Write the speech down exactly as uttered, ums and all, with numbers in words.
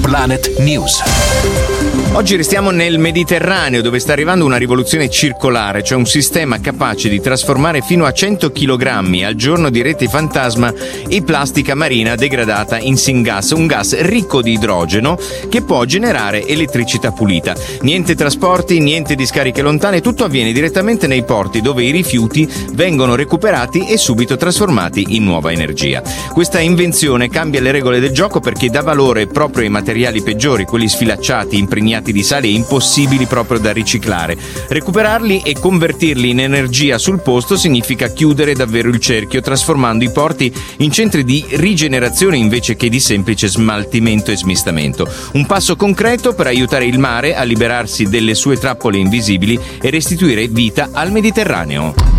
Planet News. Oggi restiamo nel Mediterraneo, dove sta arrivando una rivoluzione circolare, cioè un sistema capace di trasformare fino a cento chilogrammi al giorno di rete fantasma e plastica marina degradata in syngas, un gas ricco di idrogeno che può generare elettricità pulita. Niente trasporti, niente discariche lontane, tutto avviene direttamente nei porti, dove i rifiuti vengono recuperati e subito trasformati in nuova energia. Questa invenzione cambia le regole del gioco perché dà valore proprio ai materiali peggiori, quelli sfilacciati, impregnati di sale e impossibili proprio da riciclare. Recuperarli e convertirli in energia sul posto significa chiudere davvero il cerchio, trasformando i porti in centri di rigenerazione invece che di semplice smaltimento e smistamento. Un passo concreto per aiutare il mare a liberarsi delle sue trappole invisibili e restituire vita al Mediterraneo.